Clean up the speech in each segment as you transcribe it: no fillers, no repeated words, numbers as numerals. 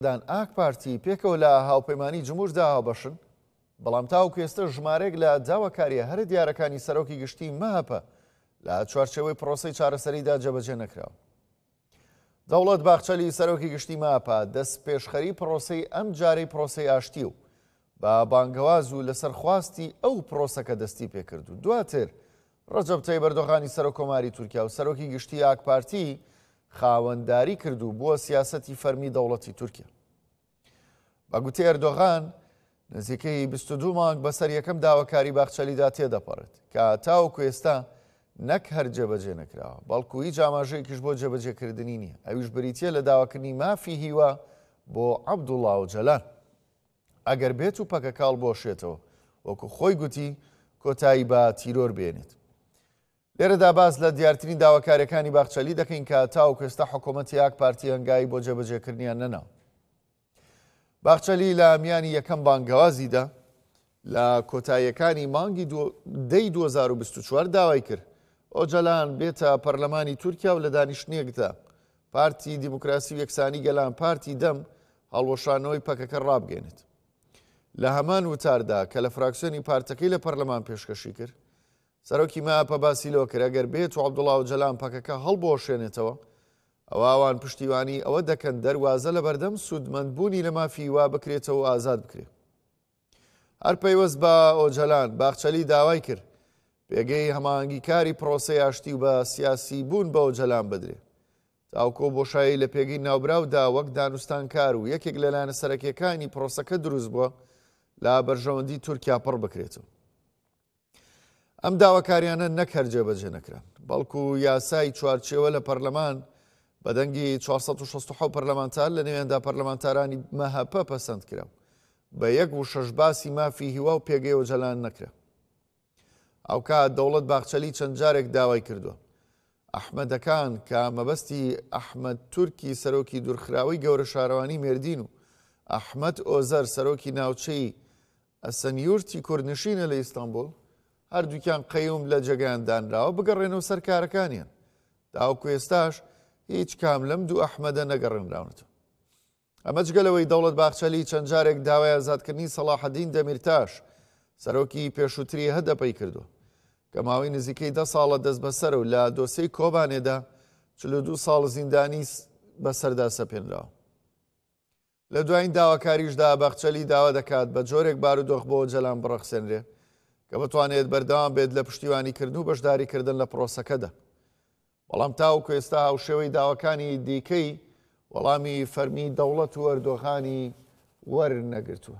دان ئاک پارتی پێکەوە لە هاوپەیمانی جمهوردا هاوبەشن، بەڵام تاوەکو ئێستا ژمارەیەک لە داواکاریە هەر دیارەکانی سەرۆکی گشتی مەهەپە لە چوارچێوەی پرۆسەی چارەسەریدا جێبەجێ نەکراوە. دەوڵەت باخچەلی سەرۆکی گشتی مەهەپە دەست پێشخەری پرۆسەی ئەم جارەی پرۆسەی ئاشتی و بە بانگەواز و لەسەر خواستی ئەو پرۆسەکە دەستی پێکرد و دواتر ڕەجەب تەیب ئەردۆغانی سەرۆکۆماری تورکیا و سەرۆکی گشتی ئاک پارتی خاوەنداری کردو بووە سیاسەتی فەرمی دەوڵەتی تورکیا. بە گوتەی ئەردۆغان نزیکەی 22 مانگ بەسەر یەکەم داواکاری باخچەلیدا تێدەپەڕێت کە تاوەکو ئێستا نەک هەر جێبەجێ نەکراوە، بەڵکو هیچ ئاماژەیەکیش بۆ جێبەجێکردنی نییە. ئەویش بریتیە لە داواکردنی مافی هیوا بۆ عەبدوڵڵا ئۆجەلان ئەگەر بێت و پەکەکاڵ بۆشێتەوە، وەکو خۆی گوتی کۆتایی بە تیرۆر بێنێت. لێرەدا باس لە دیارترین داواکاریەکانی باخچەلی دەکەین کە تاوەکو ئێستا حکوومەتی ئاک پارتی هەنگایی بۆ جێبەجێکردنیان نەناوە. باخچەلی لە میانی یەکەم بانگەوازیدا لە کۆتاییەکانی مانگی دەی 2024 داوای کرد ئۆجەلان بێتە پەرلەمانی تورکیا و لە دانیشتنیەکدا پارتی دیموکراسی و یەکسانی گەلان پارتی دەم هەڵوەشانەوەی پەکەکە ڕابگەێنێت. لە هەمان وتاردا کە لە فراکسیۆنی پارتەکەی لە پەرلەمان پێشکەشی کرد، سەرۆکی مەهەپە باسی لەوە کرد ئەگەر بێت و عەبدوڵڵا ئۆجەلان پەکەکە هەڵبۆشێنێتەوە، ئەوان پشتیوانی ئەوە دەکەن دەروازە لە بەردەم سوودمەندبوونی لە مافی وا بکرێتەوە و ئازاد بکرێت. هەر پەیوەست بە ئۆجەلان باخچەلی داوای کرد پێگەی هەماهەنگیکاری پرۆسەی ئاشتی و بە سیاسی بوون بە ئۆجەلان بدرێت. تاوکۆ بۆشایی لە پێگەی ناوبراودا وەک دانوستانکار و یەکێک لەلایەنە سەرەکیەکانی پرۆسەکە دروست بووە لە بەرژەوەندی تورکیا پڕ بکرێتەوە. ئەم داواکاریانە نەک هەر جێبەجێ نەکران، بەڵکو یاسای چوارچێوە لە پەرلەمان بەدەنگی 467 پەرلەمانتار لە نێوێندا پەرلەمانتارانی مەهەپە پەسەند کرا بە 1/6 باسی مافی هیوا و پێگەی ئۆجەلان نەکرا. ئەو کات دەوڵەت باخچەلی چەند جارێک داوای کردووە ئەحمەدەکان کە مەبەستی ئەحمەد تورکی سەرۆکی دوورخراوەی گەورە شارەوانی مێردین و ئەحمەد ئۆزەر سەرۆکی ناوچەی ئەسەنیورتی کوردنشینە لە ئیستانبول هەردووکیان قەیوم لە جێگەیان دانراوە بگەڕێنەوە سەر کارەکانیان. تاوەکو ئێستاش هیچ کام لەم دوو ئەحمەدە نەگەڕێنراونەتەوە. ئەمە جگەلەوەی دەوڵەت باخچەلی چەند جارێک داوای ئازادکردنی سەلاحەدین دەمیرتاش سەرۆکی پێشووتری هەدەپەی کردووە کە ماوەی نزیکەی 10 ساڵە دەست بەسەر و لە دۆسەی کۆبانێدا 42 ساڵ زیندانی بەسەردا سەپێنراوە. لە دوایین داواکاریشدا باخچەلی داوا دەکات بە جۆرێک بارودۆخ بۆ ئۆجەلان بڕەخسێنرێ کە بتوانێت بەردەوام بێت لە پشتیوانیکردن و بەشداریکردن لە پرۆسەکەدا. بەڵام تاوەکو ئێستا هاوشێوەی داواکانی دیکەی وەڵامی فەرمی دەوڵەت و ئەردۆغانی وەرنەگرتووە.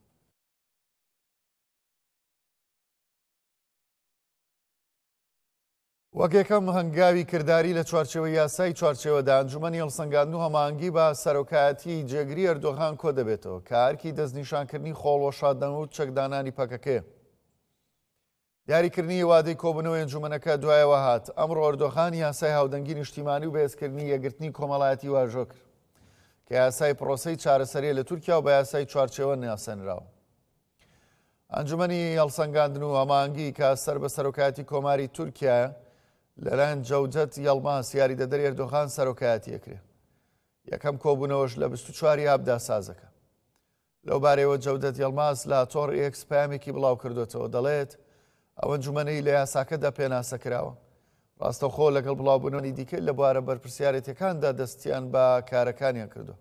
وەک یەکەم هەنگاوی کردداری لە چوارچێوەی یاسای چوارچێوەدا ئەنجومەنی هەڵسەنگاندن و هەماهەنگی بە سەرۆکایەتی جێگری ئەردۆغان کۆ دەبێتەوە کە هەرکی دەستنیشانکردنی خۆڵوەشاندنەوە و چەکدانانی پەکەکەیە. دیاریکردنی وادەی کۆبوونەوەی ئەنجومەنەکە دوایەوە هات. ئەمڕۆ ئەردۆغان یاسای هاودەنگی نیشتیمانی و بەهێزکردنی یەکگرتنی کۆمەڵایەتی واژۆ کرد کە یاسای پرۆسەی چارەسەریە لە تورکیا و بە یاسای چوارچێوە ناسەنراوە. ئەنجومەنی هەڵسەنگاندن و هەماهەنگی کە سەر بە سەرۆکایەتی کۆماری تورکیایە لەلایەن جەودەت یەڵماس یاریدەدەری ئەردۆغان سەرۆکایەتی ئەکرێ. یەکەم کۆبوونەوەش لە 24 ئابدا سازەکە. لەو بارەیەوە جەودەت یەڵماس لە تۆڕ ئێکس پامێکی بڵاو کردوێتەوە دەڵێت ئەو ئەنجومەنەی لە یاساکەدا پێناسە کراوە. ڕاستەوخۆ لەگەڵ بڵاوبوونەوەی دیکەی لە بوارە بەرپرسیارەتەکاندا دەستیان بە کارەکانیان کردو.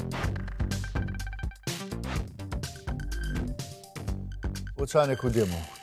بۆچانێک و دێمەوە